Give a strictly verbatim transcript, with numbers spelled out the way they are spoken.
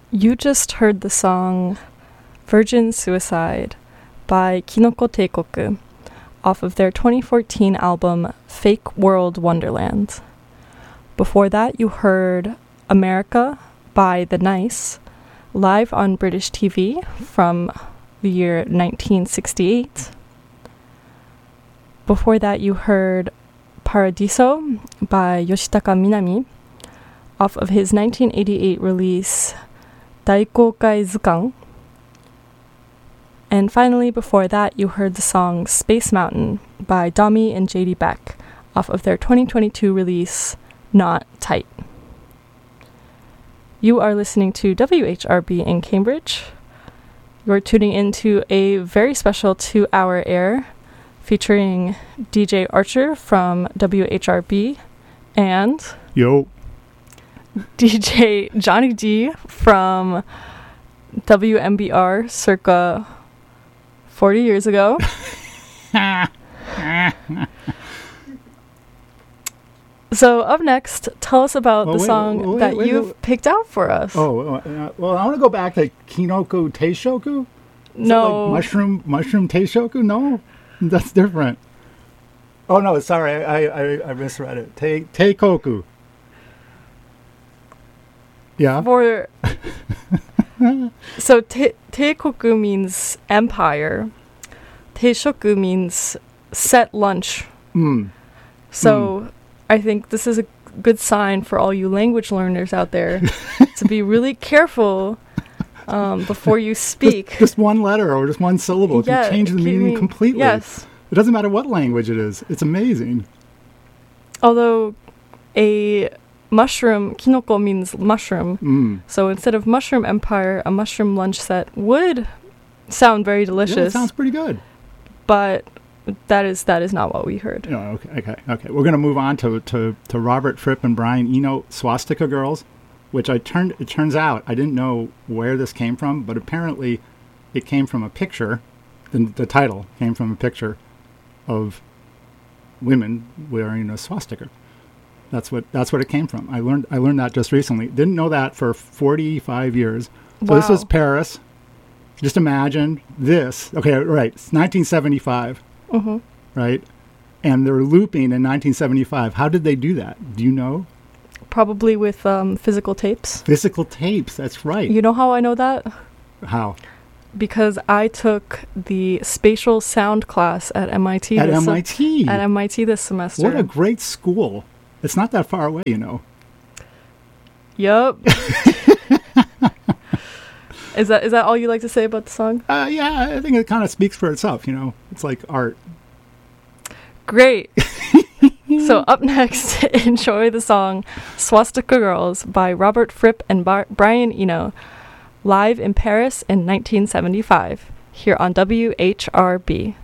You just heard the song Virgin Suicide by Kinoko Teikoku off of their twenty fourteen album Fake World Wonderland. Before that, you heard America by The Nice, live on British T V from the year nineteen sixty-eight. Before that, you heard Paradiso by Yoshitaka Minami off of his nineteen eighty-eight release Daikoukai Zukan. And finally, before that, you heard the song Space Mountain by Dami and J D Beck off of their twenty twenty-two release Not Tight. You are listening to W H R B in Cambridge. You're tuning into a very special two-hour air featuring D J Archer from W H R B and Yo. D J Johnny D from W M B R circa forty years ago. So up next, tell us about oh, the wait, song wait, wait, that wait, you've wait. picked out for us. Oh, uh, well, I want to go back to Kinoko Teishoku. Is no. that like mushroom, mushroom Teishoku? No, that's different. Oh, no, sorry. I, I, I misread it. Te, Teikoku. Yeah. For so te, Teikoku means empire. Teishoku means set lunch. Mm. So Mm. I think this is a good sign for all you language learners out there to be really careful um, before you speak. Just, just one letter or just one syllable Yeah, can change the can meaning mean- completely. Yes. It doesn't matter what language it is. It's amazing. Although a mushroom, kinoko means mushroom. Mm. So instead of mushroom empire, a mushroom lunch set would sound very delicious. Yeah, it sounds pretty good. But that is that is not what we heard. Oh, okay, okay, okay. We're going to move on to, to, to Robert Fripp and Brian Eno, Swastika Girls, which I turned. It turns out I didn't know where this came from, but apparently it came from a picture. The, the title came from a picture of women wearing a swastika. That's what that's what it came from. I learned I learned that just recently. Didn't know that for forty-five years. So Wow. this is Paris. Just imagine this. Okay, right. It's nineteen seventy-five. Mm-hmm. Right? And they're looping in nineteen seventy-five. How did they do that? Do you know? Probably with um, physical tapes. Physical tapes. That's right. You know how I know that? How? Because I took the spatial sound class at M I T. At this M I T. Se- at M I T this semester. What a great school. It's not that far away, you know. Yup. Is that is that all you like to say about the song? Uh, yeah, I think it kind of speaks for itself, you know. It's like art. Great. So up next, enjoy the song Swastika Girls by Robert Fripp and Bar- Brian Eno, live in Paris in nineteen seventy-five, here on W H R B.